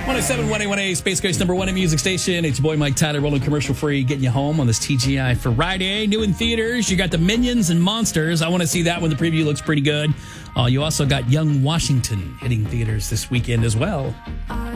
107.1A1A, Space Coast number one in music station. It's your boy Mike Tyler, rolling commercial free, getting you home on this TGI Friday. New in theaters, you got the Minions and Monsters. I want to see that one. The preview looks pretty good. You also got Young Washington hitting theaters this weekend as well.